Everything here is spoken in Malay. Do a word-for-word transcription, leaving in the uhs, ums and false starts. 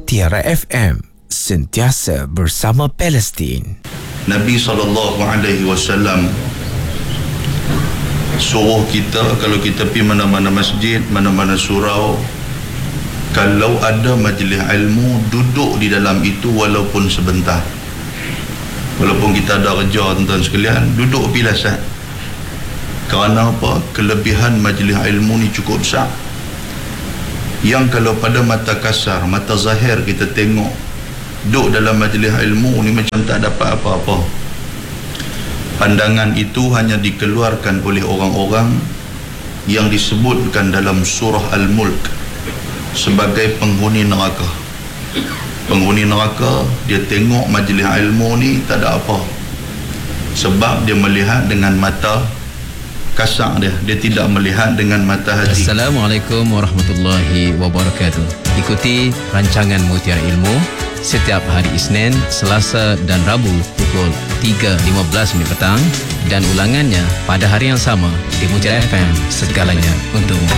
Mutiara F M, sentiasa bersama Palestin. Nabi sallallahu alaihi wasallam suruh kita kalau kita pergi mana-mana masjid, mana-mana surau, kalau ada majlis ilmu, duduk di dalam itu walaupun sebentar. Walaupun kita ada kerja, tuan-tuan sekalian, duduk pilasan. Kerana apa? Kelebihan majlis ilmu ni cukup besar. Yang kalau pada mata kasar, mata zahir kita tengok, duduk dalam majlis ilmu ni macam tak dapat apa-apa. Pandangan itu hanya dikeluarkan oleh orang-orang yang disebutkan dalam surah Al-Mulk sebagai penghuni neraka. Penghuni neraka, dia tengok majlis ilmu ni tak ada apa. Sebab dia melihat dengan mata kasar dia, dia tidak melihat dengan mata hati. Assalamualaikum warahmatullahi wabarakatuh. Ikuti rancangan Mutiara Ilmu setiap hari Isnin, Selasa dan Rabu pukul tiga lima belas minit petang dan ulangannya pada hari yang sama di Mutiara F M, segalanya untukmu.